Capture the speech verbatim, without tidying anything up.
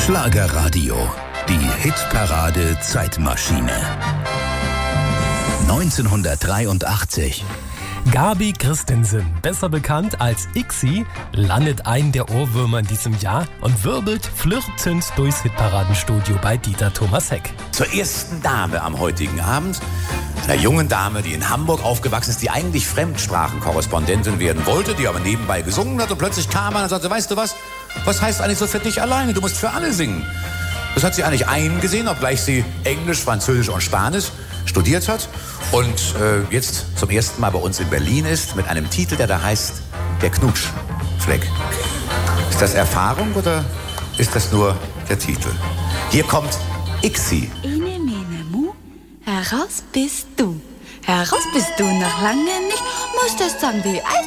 Schlagerradio, die Hitparade Zeitmaschine. neunzehnhundertdreiundachtzig. Gabi Christensen, besser bekannt als Ixi, landet einen der Ohrwürmer in diesem Jahr und wirbelt flirtend durchs Hitparadenstudio bei Dieter Thomas Heck. Zur ersten Dame am heutigen Abend, einer jungen Dame, die in Hamburg aufgewachsen ist, die eigentlich Fremdsprachenkorrespondentin werden wollte, die aber nebenbei gesungen hat und plötzlich kam man und sagte, weißt du was, was heißt eigentlich so für dich alleine, du musst für alle singen. Das hat sie eigentlich eingesehen, obgleich sie Englisch, Französisch und Spanisch studiert hat und äh, jetzt zum ersten Mal bei uns in Berlin ist mit einem Titel, der da heißt Der Knutschfleck. Ist das Erfahrung oder ist das nur der Titel? Hier kommt Ixi. Ine, mene, mu, heraus bist du. Heraus bist du noch lange nicht, musst es sagen wie Eis.